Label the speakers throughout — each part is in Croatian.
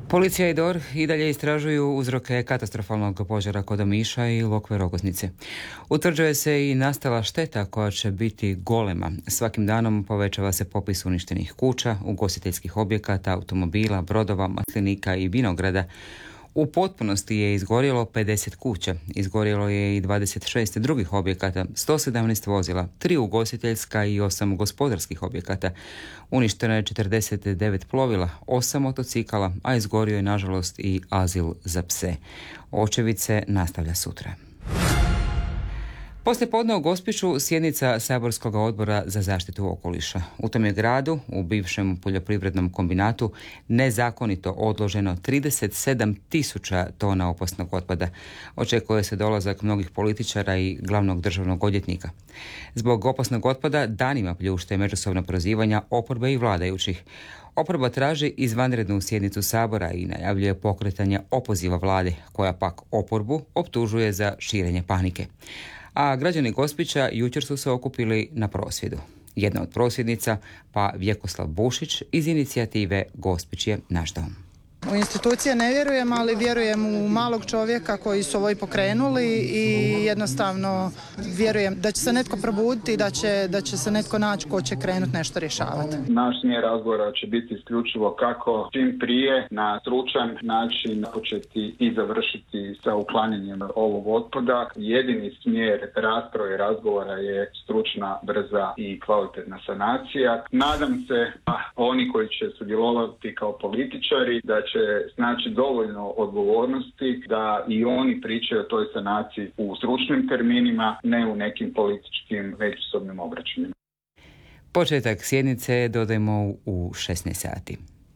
Speaker 1: Policija i DORH i dalje istražuju uzroke katastrofalnog požara kod Omiša i Lokve Rogoznice. Utvrđuje se i nastala šteta koja će biti golema. Svakim danom povećava se popis uništenih kuća, ugostiteljskih objekata, automobila, brodova, maslinika i vinograda. U potpunosti je izgorjelo 50 kuća, izgorjelo je i 26 drugih objekata, 117 vozila, 3 ugostiteljska i 8 gospodarskih objekata. Uništeno je 49 plovila, 8 motocikala, a izgorio je nažalost i azil za pse. Očevice nastavlja sutra. Poslijepodne u Gospiću sjednica Saborskog odbora za zaštitu okoliša. U tom je gradu, u bivšem poljoprivrednom kombinatu, nezakonito odloženo 37.000 tona opasnog otpada. Očekuje se dolazak mnogih političara i glavnog državnog odvjetnika. Zbog opasnog otpada danima pljušte međusobna prozivanja oporbe i vladajućih. Oporba traži izvanrednu sjednicu Sabora i najavljuje pokretanje opoziva vlade, koja pak oporbu optužuje za širenje panike. A građani Gospića jučer su se okupili na prosvjedu. Jedna od prosvjednica, pa Vjekoslav Bušić iz inicijative Gospić je naš dom.
Speaker 2: U institucije ne vjerujem, ali vjerujem u malog čovjeka koji su ovo i pokrenuli i jednostavno vjerujem da će se netko probuditi i da će se netko naći ko će krenuti nešto rješavati.
Speaker 3: Naš smjer razgovora će biti isključivo kako čim prije na stručan način početi i završiti sa uklanjanjem ovog otpada. Jedini smjer rasprave i razgovora je stručna, brza i kvalitetna sanacija. Nadam se da oni koji će sudjelovati kao političari da će znači dovoljno odgovornosti da i oni pričaju o toj sanaciji u stručnim terminima, ne u nekim političkim međusobnim obračunima.
Speaker 1: Početak sjednice dodajemo u 16 sati.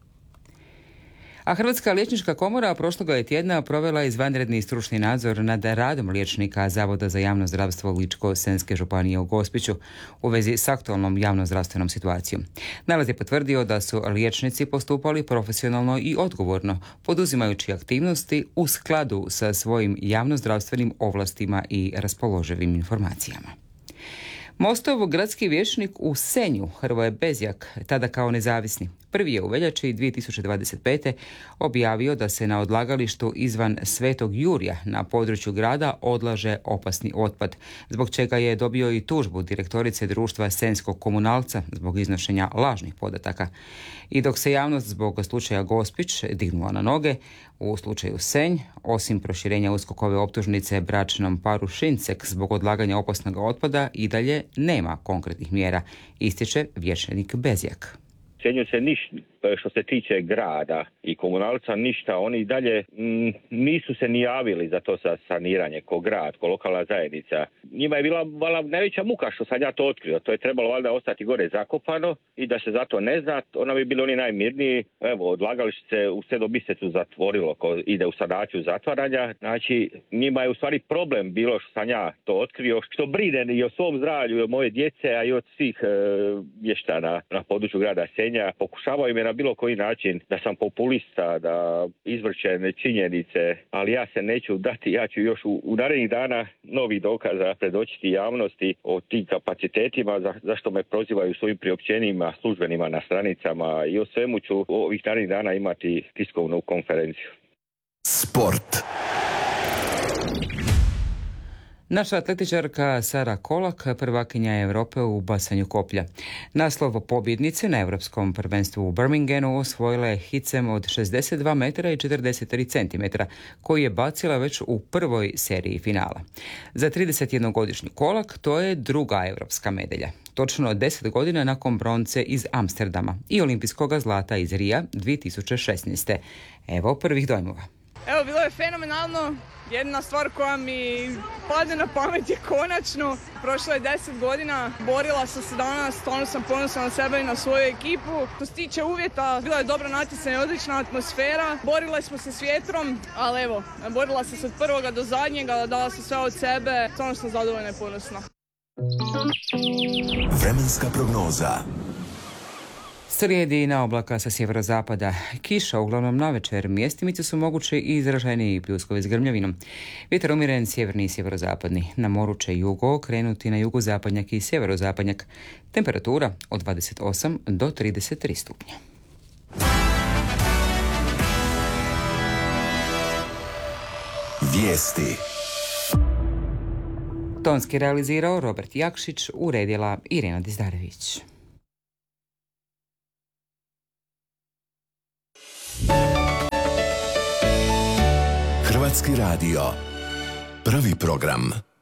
Speaker 1: A Hrvatska liječnička komora prošloga je tjedna provela izvanredni stručni nadzor nad radom liječnika Zavoda za javno zdravstvo Ličko-senjske županije u Gospiću u vezi s aktualnom javnozdravstvenom situacijom. Nalaz je potvrdio da su liječnici postupali profesionalno i odgovorno, poduzimajući aktivnosti u skladu sa svojim javnozdravstvenim ovlastima i raspoloživim informacijama. Mostov gradski vijećnik u Senju, Hrvoje Bezjak, tada kao nezavisni, prvi je u veljači 2025. objavio da se na odlagalištu izvan Svetog Jurja na području grada odlaže opasni otpad, zbog čega je dobio i tužbu direktorice društva Senjskog komunalca zbog iznošenja lažnih podataka. I dok se javnost zbog slučaja Gospić dignula na noge, u slučaju Senj, osim proširenja USKOK-ove optužnice bračnom paru Šincek zbog odlaganja opasnog otpada, i dalje nema konkretnih mjera, ističe vijećnik Bezjak.
Speaker 4: Senju se ništa, što se tiče grada i komunalca, ništa. Oni i dalje nisu se ni javili za to sa saniranje, ko grad, ko lokalna zajednica. Njima je bila najveća muka što sam ja to otkrio. To je trebalo valjda ostati gore zakopano i da se zato ne zna, ona bi bili oni najmirniji. Evo, odlagalište se u 7. mjesecu zatvorilo, ko ide u sanaciju zatvaranja. Znači, njima je u stvari problem bilo što sam ja to otkrio, što brine i o svom zdravlju, i o moje djece, a i od svih mještana na području grada Senja. Pokušavaju im je na bilo koji način da sam populista, da izvrćem činjenice, ali ja se neću dati, ja ću još u narednih dana novih dokaza predočiti javnosti o tim kapacitetima, zašto me prozivaju svojim priopćenjima službenima na stranicama, i o svemu ću ovih narednih dana imati tiskovnu konferenciju.
Speaker 5: Sport.
Speaker 1: Naša atletičarka Sara Kolak prvakinja Europe u bacanju koplja. Naslov pobjednice na Europskom prvenstvu u Birminghamu osvojila je hicem od 62 metara i 43 centimetra, koji je bacila već u prvoj seriji finala. Za 31-godišnju Kolak to je druga europska medalja. Točno 10 godina nakon bronce iz Amsterdama i olimpijskog zlata iz Rija 2016. Evo prvih dojmova.
Speaker 6: Evo, bilo je fenomenalno. Jedna stvar koja mi padne na pamet je konačno. Prošlo je 10 godina, borila sam se danas, stvarno sam ponosna na sebe i na svoju ekipu. Što se tiče uvjeta, bilo je dobro natjecanje, odlična atmosfera. Borila smo se s vjetrom, ali evo, borila sam se od prvoga do zadnjega, dala sam sve od sebe. Stvarno sam zadovoljna i ponosna.
Speaker 5: Vremenska prognoza.
Speaker 1: Srijedi na oblaka sa sjeverozapada. Kiša uglavnom navečer, mjestimice su moguće i izražajniji pljuskovi s grmljavinom. Vjetar umjeren sjeverni i sjeverozapadni. Na moru će jugo krenuti na jugozapadnjak i sjeverozapadnjak. Temperatura od 28 do 33 stupnja.
Speaker 5: Vijesti.
Speaker 1: Tonski realizirao Robert Jakšić, uredila Irena Dizdarević.
Speaker 5: Hrvatski radio. Prvi program.